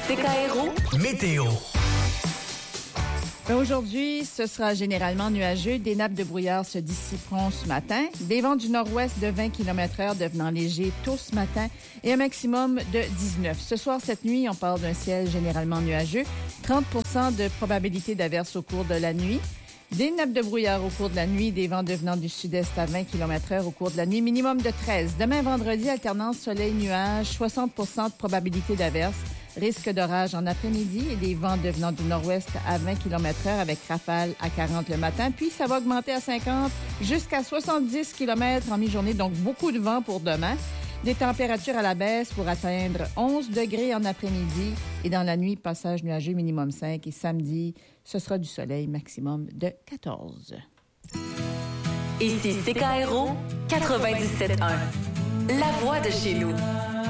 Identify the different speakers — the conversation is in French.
Speaker 1: CKRO Météo.
Speaker 2: Aujourd'hui, ce sera généralement nuageux. Des nappes de brouillard se dissiperont ce matin. Des vents du nord-ouest de 20 km/h devenant légers tôt ce matin et un maximum de 19. Ce soir, cette nuit, on parle d'un ciel généralement nuageux. 30 % de probabilité d'averse au cours de la nuit. Des nappes de brouillard au cours de la nuit, des vents devenant du sud-est à 20 km/h au cours de la nuit, minimum de 13. Demain, vendredi, alternance soleil-nuage, 60 % de probabilité d'averse. Risque d'orage en après-midi et des vents devenant du nord-ouest à 20 km/h avec rafales à 40 le matin. Puis, ça va augmenter à 50 jusqu'à 70 km en mi-journée, donc beaucoup de vent pour demain. Des températures à la baisse pour atteindre 11 degrés en après-midi. Et dans la nuit, passage nuageux minimum 5. Et samedi, ce sera du soleil maximum de 14.
Speaker 1: Ici CKRO 97.1. La voix de chez nous.